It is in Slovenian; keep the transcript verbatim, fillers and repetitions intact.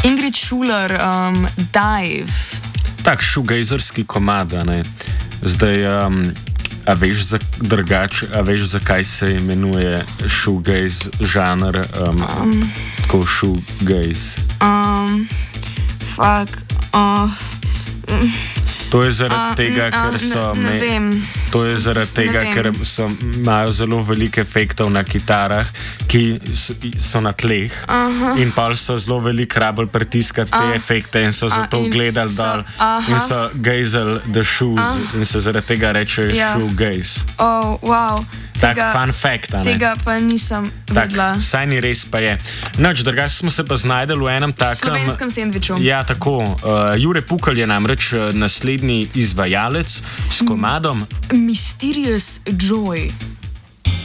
Ingrid Schuler, um, Dive. Tak šugejzerski komad, ne. Zdaj, um, a veš, za, drugač, a veš, zakaj se imenuje šugejz žanr, um, um, tako šugejz? Um, fuck, uh, To je zaradi uh, tega, uh, ker so... Ne, ne vem. To je zaradi tega, ker so, imajo zelo veliko efektov na kitarah, ki so na tleh. Aha. In pa so zelo veliko rabili pritiskati te uh, efekte in so zato uh, gledali dol in so gazeli the shoes uh, in se zaradi tega reče yeah. shoegaze. Oh, wow. Tak tega, fun fact, a ne? Tega pa nisem vedela. Tak, saj ni res, pa je. Noč, drugače smo se pa znajdeli v enem takem... Slovenskem sendviču. Ja, tako. Uh, Jure Pukl je namreč naslednji izvajalec s komadom Mysterious Joy.